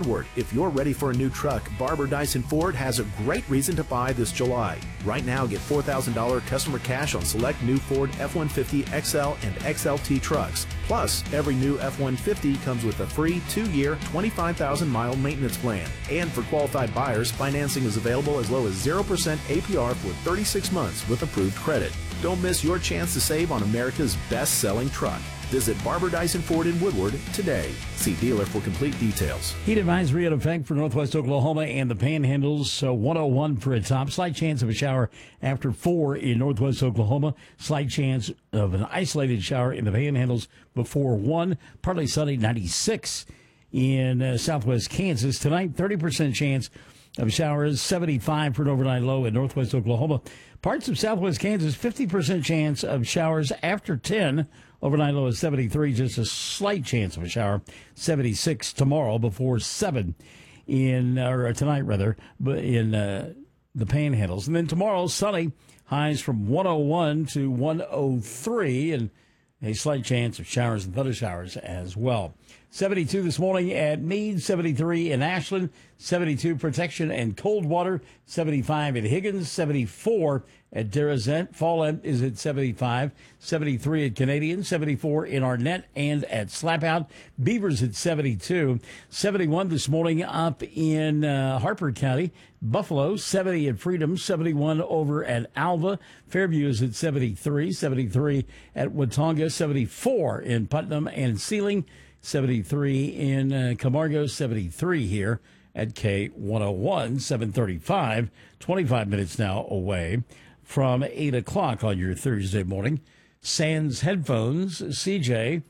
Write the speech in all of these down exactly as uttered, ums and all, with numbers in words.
Woodward. If you're ready for a new truck, Barber Dyson Ford has a great reason to buy this July. Right now, get four thousand dollars customer cash on select new Ford F one fifty X L and X L T trucks. Plus, every new F one fifty comes with a free two-year, twenty-five thousand mile maintenance plan. And for qualified buyers, financing is available as low as zero percent A P R for thirty-six months with approved credit. Don't miss your chance to save on America's best-selling truck. Visit Barber Dyson Ford in Woodward today. See dealer for complete details. Heat advisory in effect for northwest Oklahoma and the Panhandles. So one oh one for a top. Slight chance of a shower after four in northwest Oklahoma. Slight chance of an isolated shower in the Panhandles before one. Partly sunny, ninety-six in uh, southwest Kansas. Tonight, thirty percent chance of showers, seventy-five for an overnight low in northwest Oklahoma. Parts of southwest Kansas, fifty percent chance of showers after ten. Overnight low is seventy-three, just a slight chance of a shower. seventy-six tomorrow before seven in, or tonight rather, but in uh, the Panhandles. And then tomorrow, sunny, highs from one oh one to one oh three, and a slight chance of showers and thunder showers as well. seventy-two this morning at Meade, seventy-three in Ashland, seventy-two Protection and Coldwater, seventy-five at Higgins, seventy-four at Derazent. Fallent is at seventy-five, seventy-three at Canadian, seventy-four in Arnett and at Slapout. Beavers at seventy-two, seventy-one this morning up in uh, Harper County. Buffalo, seventy at Freedom, seventy-one over at Alva. Fairview is at seventy-three, seventy-three at Watonga, seventy-four in Putnam and Sealing, seventy-three in uh, Camargo, seventy-three here at K one oh one, seven thirty-five, twenty-five minutes now away from eight o'clock on your Thursday morning. Sans headphones. C J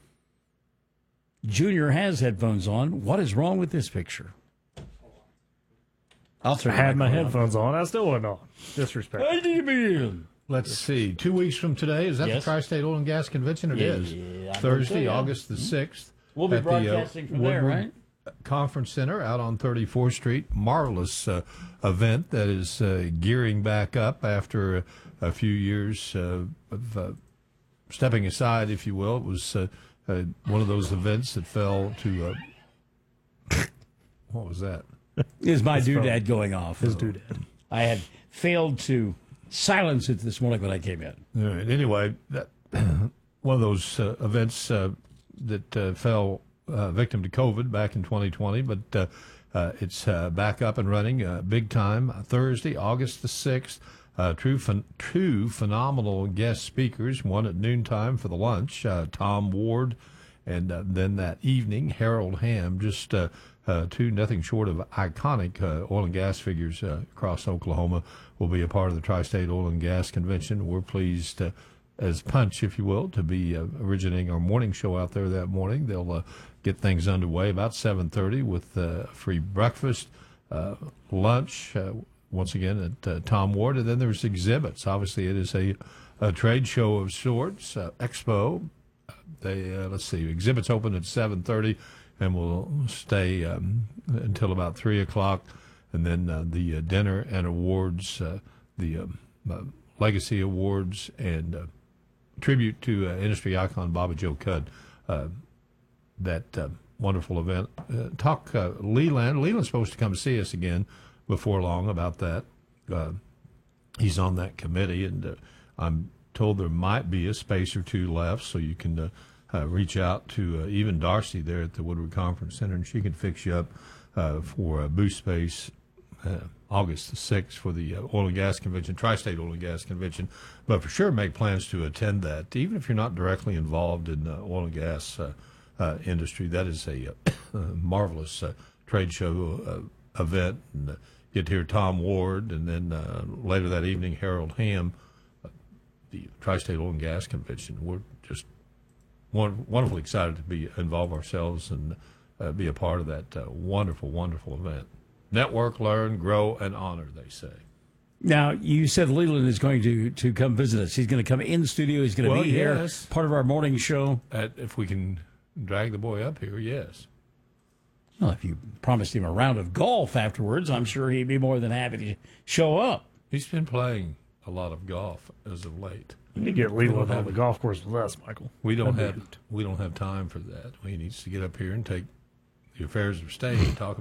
Junior has headphones on. What is wrong with this picture? I'll turn I had my headphones on. I still wasn't on. Disrespect. Let's see. Two weeks from today, is that Yes. the Tri-State Oil and Gas Convention? It Yeah, is. yeah, I Thursday, think so, yeah. August the sixth. We'll be at the, uh, broadcasting from there, Woodward right? Conference Center out on thirty-fourth Street. Marvelous uh, event that is uh, gearing back up after a, a few years uh, of uh, stepping aside, if you will. It was uh, uh, one of those events that fell to, uh, what was that? Is my doodad going off? His doodad. I had failed to silence it this morning when I came in. All right. Anyway, that, one of those uh, events uh, that uh, fell uh, victim to COVID back in twenty twenty, but uh, uh, it's uh, back up and running uh, big time. Thursday, August the sixth. Uh, true, phen- two phenomenal guest speakers, one at noontime for the lunch, uh, Tom Ward, and uh, then that evening, Harold Hamm, just uh, uh, two nothing short of iconic uh, oil and gas figures uh, across Oklahoma will be a part of the Tri-State Oil and Gas Convention. We're pleased, uh, as Punch, if you will, to be uh, originating our morning show out there that morning. They'll uh, get things underway about seven thirty with uh, free breakfast, uh, lunch, uh, once again at uh, Tom Ward, and then there's exhibits. Obviously, it is a, a trade show of sorts, uh, expo. They uh, let's see, exhibits open at seven thirty, and will stay um, until about three o'clock, and then uh, the uh, dinner and awards, uh, the um, uh, legacy awards, and uh, tribute to uh, industry icon Bobby Joe Cudd. Uh, that uh, wonderful event. Uh, talk uh, Leland. Leland's supposed to come see us again before long about that. Uh, he's on that committee, and uh, I'm told there might be a space or two left, so you can uh, uh, reach out to uh, even Darcy there at the Woodward Conference Center, and she can fix you up uh, for a booth space uh, August the sixth for the uh, Oil and Gas Convention, Tri-State Oil and Gas Convention. But for sure, make plans to attend that, even if you're not directly involved in the oil and gas uh, uh, industry. That is a uh, marvelous uh, trade show uh, event. And, uh, get to hear Tom Ward, and then uh, later that evening, Harold Hamm, uh, the Tri-State Oil and Gas Convention. We're just one, wonderfully excited to be involve ourselves and uh, be a part of that uh, wonderful, wonderful event. Network, learn, grow, and honor, they say. Now, you said Leland is going to, to come visit us. He's going to come in studio. He's going to Well, be here, yes. part of our morning show. At, if we can drag the boy up here, yes. Well, if you promised him a round of golf afterwards, I'm sure he'd be more than happy to show up. He's been playing a lot of golf as of late. You need to get Leland on the golf course with us, Michael. We don't That'd be have a hoot. we don't have time for that. He needs to get up here and take the affairs of state and talk